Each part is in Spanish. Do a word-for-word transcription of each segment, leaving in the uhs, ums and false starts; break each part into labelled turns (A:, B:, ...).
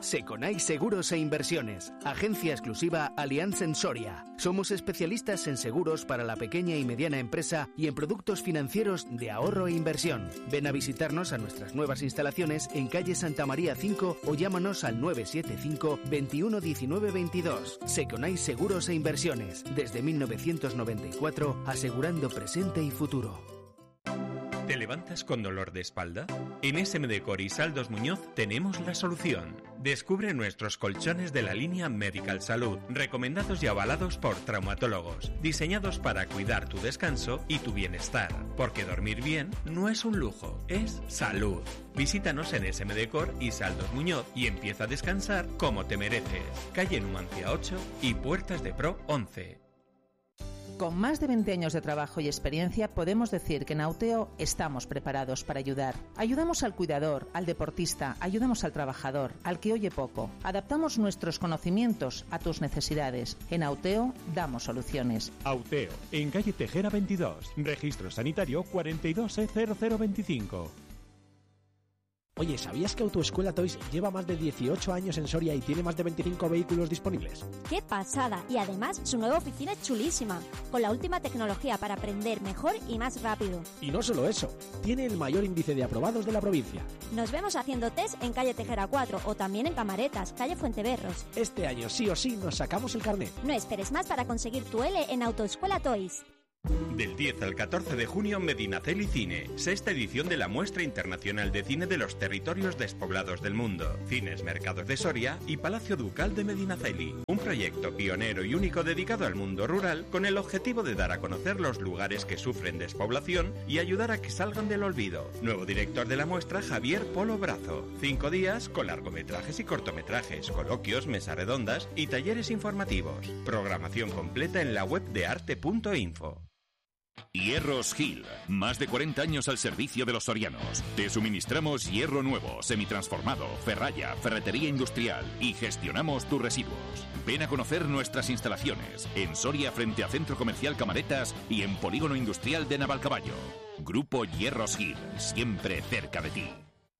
A: Seconai Seguros e Inversiones, agencia exclusiva Allianz en Soria. Somos especialistas en seguros para la pequeña y mediana empresa y en productos financieros de ahorro e inversión. Ven a visitarnos a nuestras nuevas instalaciones en calle Santa María cinco o llámanos al nueve siete cinco, veintiuno diecinueve veintidós. Seconai Seguros e Inversiones, desde mil novecientos noventa y cuatro, asegurando presente y futuro.
B: ¿Te levantas con dolor de espalda? En S M Decor y Saldos Muñoz tenemos la solución. Descubre nuestros colchones de la línea Medical Salud, recomendados y avalados por traumatólogos, diseñados para cuidar tu descanso y tu bienestar. Porque dormir bien no es un lujo, es salud. Visítanos en S M Decor y Saldos Muñoz y empieza a descansar como te mereces. Calle Numancia ocho y Puertas de Pro once.
C: Con más de veinte años de trabajo y experiencia, podemos decir que en Auteo estamos preparados para ayudar. Ayudamos al cuidador, al deportista, ayudamos al trabajador, al que oye poco. Adaptamos nuestros conocimientos a tus necesidades. En Auteo damos soluciones.
D: Auteo, en calle Tejera veintidós, registro sanitario cuarenta y dos E cero cero veinticinco.
E: Oye, ¿sabías que Autoescuela Toys lleva más de dieciocho años en Soria y tiene más de veinticinco vehículos disponibles?
F: ¡Qué pasada! Y además, su nueva oficina es chulísima, con la última tecnología para aprender mejor y más rápido.
E: Y no solo eso, tiene el mayor índice de aprobados de la provincia.
F: Nos vemos haciendo test en calle Tejera cuatro o también en Camaretas, calle Fuenteberros.
E: Este año sí o sí nos sacamos el carnet.
F: No esperes más para conseguir tu L en Autoescuela Toys.
B: Del diez al catorce de junio, Medinaceli Cine, sexta edición de la Muestra Internacional de Cine de los Territorios Despoblados del Mundo, Cines Mercados de Soria y Palacio Ducal de Medinaceli. Un proyecto pionero y único dedicado al mundo rural con el objetivo de dar a conocer los lugares que sufren despoblación y ayudar a que salgan del olvido. Nuevo director de la muestra, Javier Polo Brazo. Cinco días con largometrajes y cortometrajes, coloquios, mesas redondas y talleres informativos. Programación completa en la web de arte punto info.
G: Hierros Gil, más de cuarenta años al servicio de los sorianos. Te suministramos hierro nuevo, semitransformado, ferralla, ferretería industrial y gestionamos tus residuos. Ven a conocer nuestras instalaciones en Soria frente a Centro Comercial Camaretas y en Polígono Industrial de Navalcaballo. Grupo Hierros Gil, siempre cerca de ti.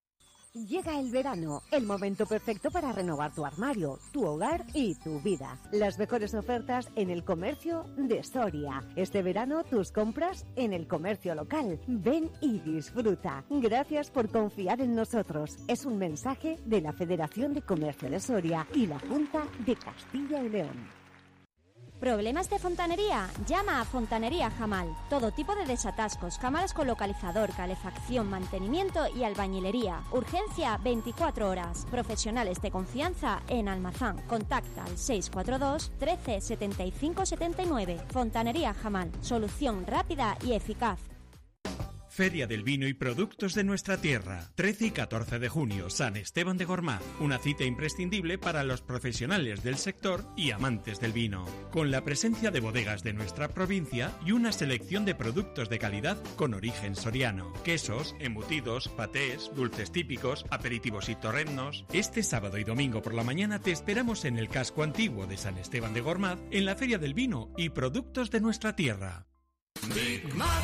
H: Llega el verano, el momento perfecto para renovar tu armario, tu hogar y tu vida. Las mejores ofertas en el comercio de Soria. Este verano tus compras en el comercio local. Ven y disfruta. Gracias por confiar en nosotros. Es un mensaje de la Federación de Comercio de Soria y la Junta de Castilla y León.
F: ¿Problemas de fontanería? Llama a Fontanería Jamal. Todo tipo de desatascos, cámaras con localizador, calefacción, mantenimiento y albañilería. Urgencia veinticuatro horas. Profesionales de confianza en Almazán. Contacta al seis cuatro dos, trece, setenta y cinco, setenta y nueve. Fontanería Jamal. Solución rápida y eficaz.
B: Feria del Vino y Productos de nuestra tierra. trece y catorce de junio, San Esteban de Gormaz. Una cita imprescindible para los profesionales del sector y amantes del vino. Con la presencia de bodegas de nuestra provincia y una selección de productos de calidad con origen soriano. Quesos, embutidos, patés, dulces típicos, aperitivos y torreznos. Este sábado y domingo por la mañana te esperamos en el casco antiguo de San Esteban de Gormaz, en la Feria del Vino y Productos de nuestra tierra.
I: Big Mac,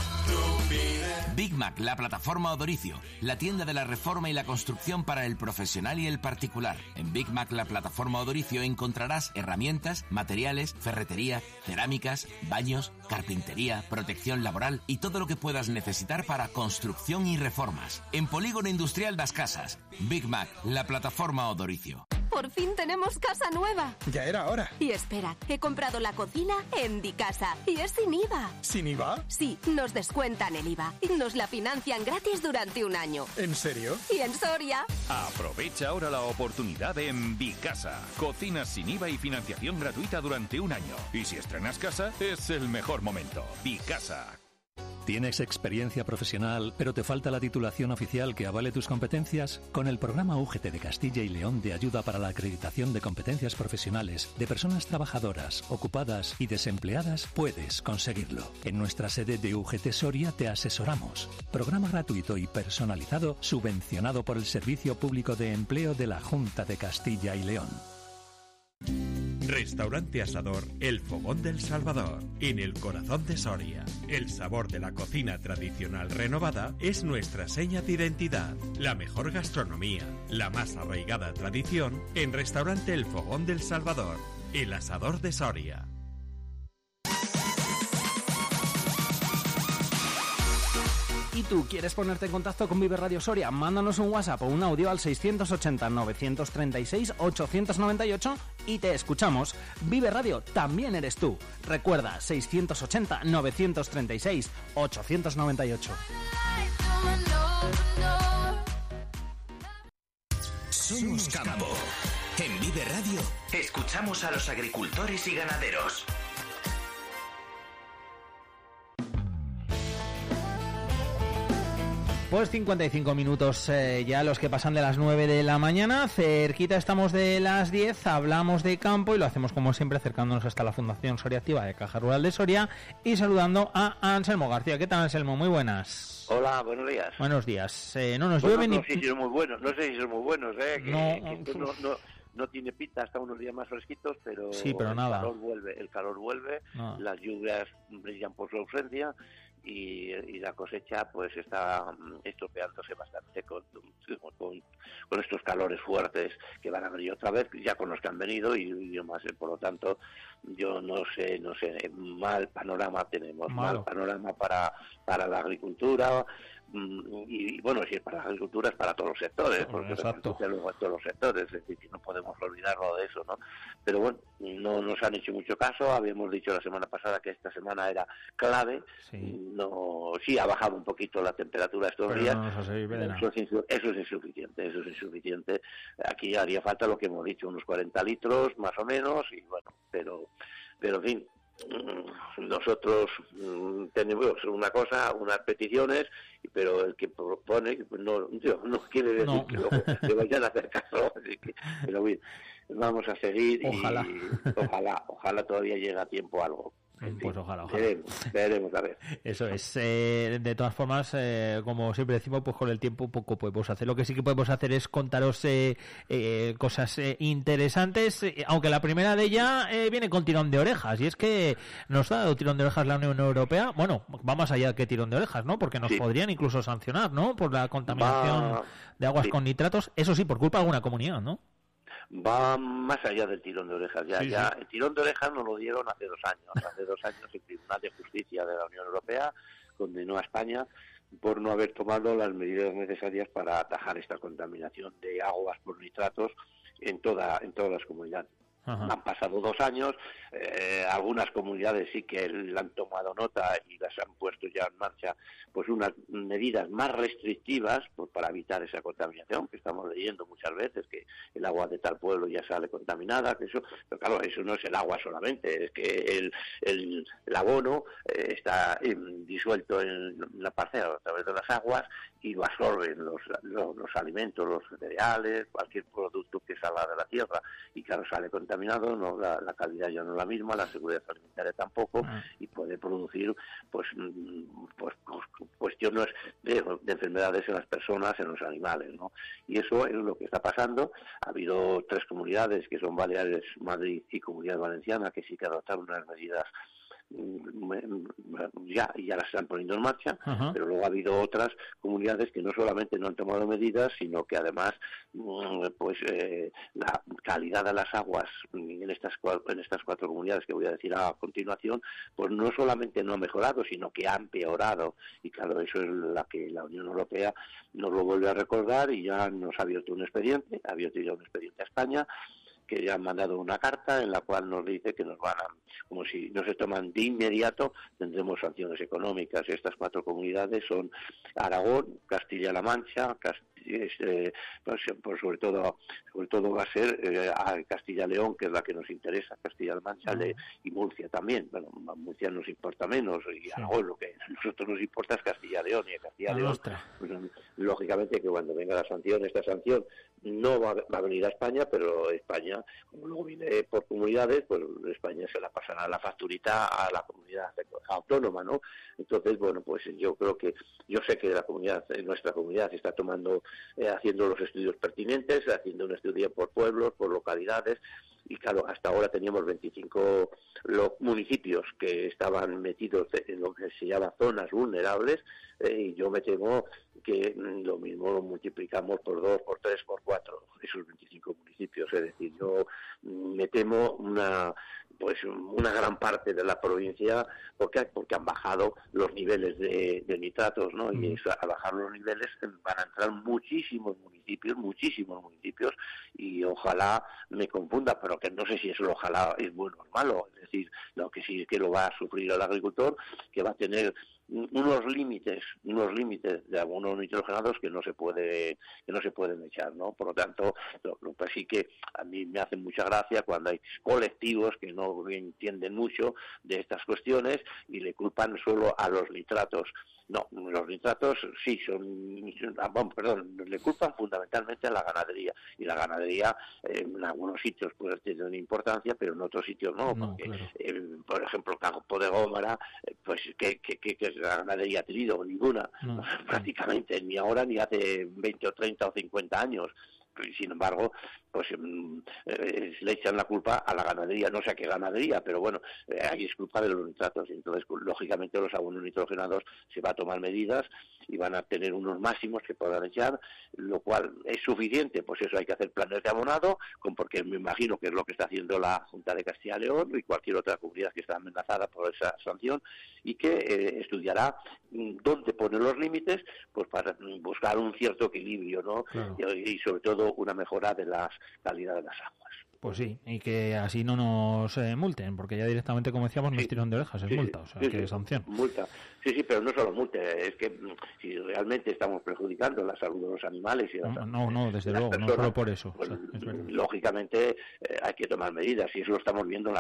I: Big Mac, la plataforma Odoricio, la tienda de la reforma y la construcción para el profesional y el particular. En Big Mac, la plataforma Odoricio, encontrarás herramientas, materiales, ferretería, cerámicas, baños, carpintería, protección laboral y todo lo que puedas necesitar para construcción y reformas. En Polígono Industrial Das Casas, Big Mac, la plataforma Odoricio.
J: Por fin tenemos casa nueva.
K: Ya era hora.
J: Y espera, he comprado la cocina en Dicasa y es sin I V A.
K: ¿Sin I V A?
J: Sí, nos descuentan el I V A y nos la financian gratis durante un año.
K: ¿En serio?
J: Y en Soria.
G: Aprovecha ahora la oportunidad en Bicasa. Cocinas sin I V A y financiación gratuita durante un año. Y si estrenas casa, es el mejor momento. Bicasa.
L: ¿Tienes experiencia profesional, pero te falta la titulación oficial que avale tus competencias? Con el programa U G T de Castilla y León de ayuda para la acreditación de competencias profesionales de personas trabajadoras, ocupadas y desempleadas, puedes conseguirlo. En nuestra sede de U G T Soria te asesoramos. Programa gratuito y personalizado subvencionado por el Servicio Público de Empleo de la Junta de Castilla y León.
B: Restaurante Asador El Fogón del Salvador, en el corazón de Soria. El sabor de la cocina tradicional renovada es nuestra seña de identidad. La mejor gastronomía, la más arraigada tradición en Restaurante El Fogón del Salvador, el Asador de Soria.
K: ¿Y tú quieres ponerte en contacto con Vive Radio Soria? Mándanos un WhatsApp o un audio al seiscientos ochenta, novecientos treinta y seis, ochocientos noventa y ocho y te escuchamos. Vive Radio también eres tú. Recuerda, seiscientos ochenta, novecientos treinta y seis, ochocientos noventa y ocho.
I: Somos campo. En Vive Radio escuchamos a los agricultores y ganaderos.
K: Pues cincuenta y cinco minutos eh, ya los que pasan de las nueve de la mañana, cerquita estamos de las diez, hablamos de campo y lo hacemos como siempre acercándonos hasta la Fundación Soria Activa de Caja Rural de Soria y saludando a Anselmo García. ¿Qué tal, Anselmo? Muy buenas.
M: Hola, buenos días.
K: Buenos días. Eh, no nos
M: bueno,
K: llueve
M: no,
K: ni...
M: No sé si son muy buenos, no sé si son muy buenos, ¿eh? Que,
K: no,
M: que esto no, no, no tiene pinta hasta unos días más fresquitos, pero,
K: sí, pero
M: el
K: nada.
M: calor vuelve, el calor vuelve, no. Las lluvias brillan por su ausencia. Y, y la cosecha pues está estropeándose bastante con, con, con estos calores fuertes que van a venir otra vez, ya con los que han venido y, y más, por lo tanto yo no sé, no sé, mal panorama tenemos, Malo. mal panorama para, para la agricultura. Y, y bueno, si es para la agricultura es para todos los sectores, porque repercute luego en todos los sectores, es decir, que no podemos olvidarlo de eso, ¿no? Pero bueno, no nos han hecho mucho caso, habíamos dicho la semana pasada que esta semana era clave, sí, no, sí ha bajado un poquito la temperatura estos Pero días, no eso, es, eso es insuficiente, eso es insuficiente, aquí haría falta lo que hemos dicho, unos cuarenta litros más o menos, y bueno, pero, pero en fin, nosotros tenemos una cosa, unas peticiones, pero el que propone no, no quiere decir no. que, lo, que vayan a hacer caso, así que, pero bien, vamos a seguir ojalá. y ojalá, ojalá todavía llegue a tiempo algo.
K: Pues ojalá, ojalá.
M: Veremos, veremos a ver.
K: Eso es. Eh, de todas formas, eh, como siempre decimos, pues con el tiempo poco podemos hacer. Lo que sí que podemos hacer es contaros eh, eh, cosas eh, interesantes, eh, aunque la primera de ellas eh, viene con tirón de orejas. Y es que nos ha dado tirón de orejas la Unión Europea. Bueno, va más allá que tirón de orejas, ¿no? Porque nos sí. podrían incluso sancionar, ¿no? Por la contaminación va... de aguas sí. con nitratos. Eso sí, por culpa de alguna comunidad, ¿no?
M: Va más allá del tirón de orejas. Ya,
K: sí,
M: ya
K: sí.
M: El tirón de orejas nos lo dieron hace dos años. Hace dos años el Tribunal de Justicia de la Unión Europea condenó a España por no haber tomado las medidas necesarias para atajar esta contaminación de aguas por nitratos en toda en todas las comunidades. Ajá. Han pasado dos años, eh, algunas comunidades sí que le han tomado nota y las han puesto ya en marcha, pues unas medidas más restrictivas pues, para evitar esa contaminación, que estamos leyendo muchas veces, que el agua de tal pueblo ya sale contaminada, que eso, pero claro, eso no es el agua solamente, es que el, el, el abono eh, está eh, disuelto en la parcela a través de las aguas y lo absorben los, los, los alimentos, los cereales, cualquier producto que salga de la tierra y claro, sale contaminado. No, la, la calidad ya no es la misma, la seguridad alimentaria tampoco, ah. y puede producir pues, pues cuestiones de, de enfermedades en las personas, en los animales, ¿no? Y eso es lo que está pasando. Ha habido tres comunidades que son Baleares, Madrid y Comunidad Valenciana que sí que adoptaron unas medidas ya y ya las están poniendo en marcha, uh-huh. pero luego ha habido otras comunidades que no solamente no han tomado medidas, sino que además pues eh, la calidad de las aguas en estas en estas cuatro comunidades que voy a decir a continuación, pues no solamente no ha mejorado, sino que ha empeorado, y claro, eso es la que la Unión Europea nos lo vuelve a recordar y ya nos ha abierto un expediente, ha abierto ya un expediente a España, que ya han mandado una carta en la cual nos dice que nos van a, como si no se toman de inmediato, tendremos sanciones económicas. Estas cuatro comunidades son Aragón, Castilla-La Mancha, Castilla, eh, pues, pues sobre todo sobre todo va a ser eh, a Castilla-León, que es la que nos interesa, Castilla-La Mancha, uh-huh. y Murcia también. Bueno, a Murcia nos importa menos, y sí. Aragón lo que a nosotros nos importa es Castilla-León, y a Castilla-León, pues, lógicamente que cuando venga la sanción, esta sanción no va, va a venir a España, pero España, como luego viene por comunidades, pues España se la pasará la facturita a la comunidad autónoma, ¿no? Entonces, bueno, pues yo creo que, yo sé que la comunidad, nuestra comunidad se está tomando, eh, haciendo los estudios pertinentes, haciendo un estudio por pueblos, por localidades, y claro, hasta ahora teníamos veinticinco los municipios que estaban metidos en lo que se llama zonas vulnerables, eh, y yo me temo que lo mismo lo multiplicamos por dos, por tres, por cuatro, esos veinticinco municipios. Es decir, yo me temo una pues una gran parte de la provincia, porque porque han bajado los niveles de, de nitratos, ¿no? Y eso, a bajar los niveles van a entrar muchísimos municipios, muchísimos municipios, y ojalá me confunda, pero que no sé si eso ojalá es bueno o malo. Es decir, lo que sí que lo va a sufrir el agricultor, que va a tener unos límites, unos límites de abonos nitrogenados que no se puede, que no se pueden echar, ¿no? Por lo tanto, lo, lo que sí que a mí me hace mucha gracia cuando hay colectivos que no entienden mucho de estas cuestiones y le culpan solo a los nitratos. No, los nitratos sí son, vamos, perdón, le culpan fundamentalmente a la ganadería, y la ganadería eh, en algunos sitios puede tener una importancia, pero en otros sitios no,
K: no
M: porque,
K: claro.
M: eh, por ejemplo, el campo de Gómara, eh, pues que, que, que, que la ganadería ha tenido ninguna, no, prácticamente, no. Ni ahora ni hace veinte o treinta o cincuenta años. Sin embargo, pues eh, le echan la culpa a la ganadería, no sé a qué ganadería, pero bueno, eh, ahí es culpa de los nitratos. Entonces, lógicamente, los abonos nitrogenados se va a tomar medidas y van a tener unos máximos que podrán echar, lo cual es suficiente. Pues eso, hay que hacer planes de abonado, con, porque me imagino que es lo que está haciendo la Junta de Castilla y León y cualquier otra comunidad que está amenazada por esa sanción, y que eh, estudiará dónde pone los límites, pues para buscar un cierto equilibrio, ¿no? Claro. Y, y sobre todo una mejora de la calidad de las aguas.
K: Pues sí, y que así no nos eh, multen, porque ya directamente, como decíamos, no es tirón de orejas, es
M: sí,
K: multa, o sea,
M: sí,
K: que
M: sí,
K: es sanción.
M: Multa, sí, sí, pero no solo multa, es que si realmente estamos perjudicando la salud de los animales y
K: no, no, no, desde luego,
M: personas,
K: no solo por eso.
M: Pues,
K: o sea, es
M: lógicamente eh, hay que tomar medidas, y eso lo estamos viendo en la